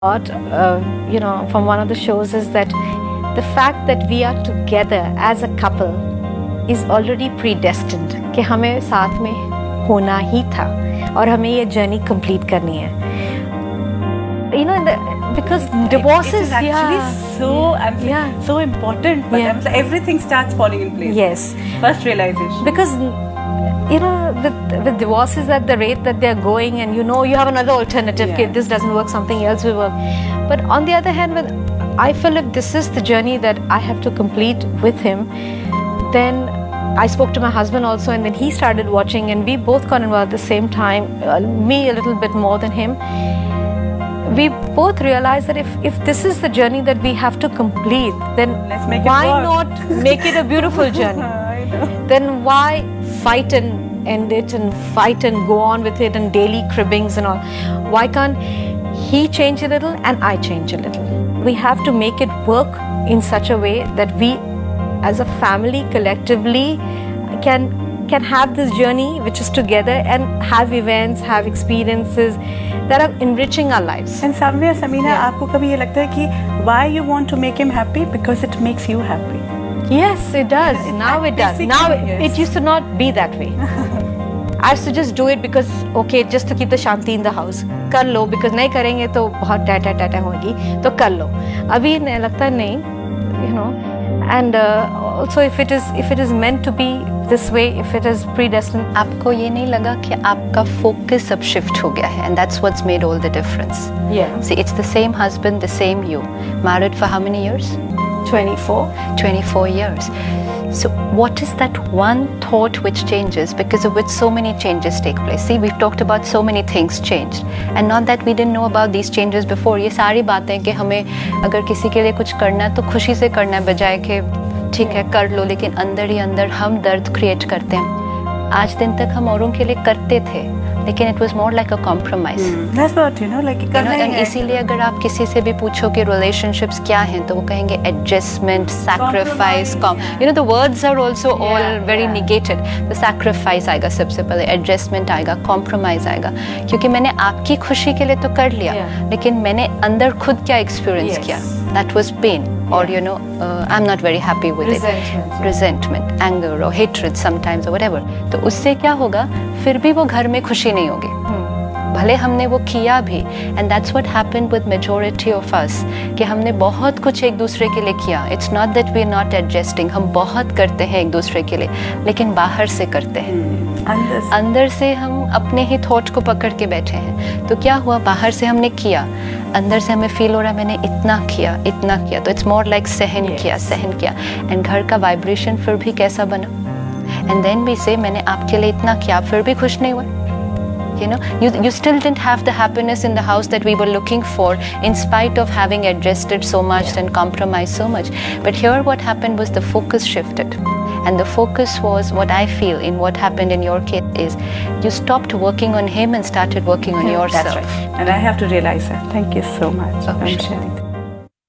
got, from one of the shows is that the fact that we are together as a couple is already predestined कि हमें साथ में होना ही था और हमें ये journey complete करनी है. Because divorce is actually so important, but everything starts falling in place. Yes. First realization. Because with divorces at the rate that they're going, and you have another alternative. If this doesn't work, something else will work. But on the other hand, I feel if this is the journey that I have to complete with him, then I spoke to my husband also, and then he started watching, and we both got involved at the same time. Me a little bit more than him. We both realized that if this is the journey that we have to complete, then why not make it a beautiful journey? Then why fight and end it and fight and go on with it and daily cribbings and all? Why can't he change a little and I change a little? We have to make it work in such a way that we as a family collectively can have this journey which is together and have events, have experiences that are enriching our lives. And somewhere, Sameena, आपको कभी ये लगता है कि why you want to make him happy? Because it makes you happy. Yes, it does. Now it does. Now it used to not be that way. I used to just do it because, okay, just to keep the shanti in the house. कर लो, because नहीं करेंगे तो बहुत टाटा होगी, तो कर लो. अभी लगता नहीं, And also if it is meant to be this way, if it is predestined. आपको ये नहीं लगा कि आपका focus अब shift हो गया है, and that's what's made all the difference. Yeah. See, it's the same husband, the same you. Married for how many years? 24. 24 years. So what is that one thought which changes, because of which so many changes take place? See, we've talked about so many things changed, and not that we didn't know about these changes before. ये सारी बातें कि हमें अगर किसी के लिए कुछ करना है तो खुशी से करना है, बजाय कि ठीक है कर लो, लेकिन अंदर ही अंदर हम दर्द क्रिएट करते हैं. आज दिन तक हम औरों के लिए करते थे, लेकिन it was more like a compromise. That's what and इसीलिए अगर आप किसी से भी पूछो कि relationships क्या हैं, तो वो कहेंगे adjustment, sacrifice. The words are also all very negated. The sacrifice आएगा सबसे पहले, adjustment आएगा, compromise आएगा, क्योंकि मैंने आपकी खुशी के लिए तो कर लिया, लेकिन मैंने अंदर खुद क्या experience किया? That was pain, or I'm not very happy with resentment, anger or hatred sometimes or whatever. तो उससे क्या होगा? फिर भी वो घर में खुशी नहीं होगी, भले हमने वो किया भी. And that's what happened with majority of us, कि हमने बहुत कुछ एक दूसरे के लिए किया. It's not that we're not adjusting, हम बहुत करते हैं एक दूसरे के लिए, लेकिन बाहर से करते हैं. अंदर से हम अपने ही थॉट को पकड़ के बैठे हैं. तो क्या हुआ? बाहर से हमने किया, अंदर से हमें फील हो रहा है मैंने इतना किया, तो इट्स मोर लाइक सहन किया. एंड घर का वाइब्रेशन फिर भी कैसा बना? एंड देन वी से मैंने आपके लिए इतना किया, फिर भी खुश नहीं हुआ. You still didn't have the happiness in the house that we were looking for, in spite of having adjusted so much and compromised so much. But here what happened was the focus shifted. And the focus was, what I feel in what happened in your case is, you stopped working on him and started working on yourself. That's right. And I have to realize that. Thank you so much. Okay. I'm sharing.